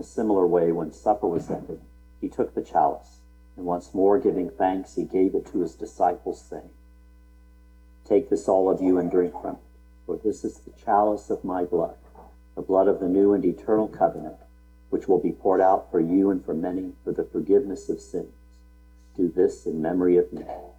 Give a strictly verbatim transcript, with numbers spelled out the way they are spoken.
a similar way, when supper was ended, he took the chalice, and once more giving thanks, he gave it to his disciples, saying, "Take this, all of you, and drink from it, for this is the chalice of my blood, the blood of the new and eternal covenant, which will be poured out for you and for many for the forgiveness of sins. Do this in memory of me."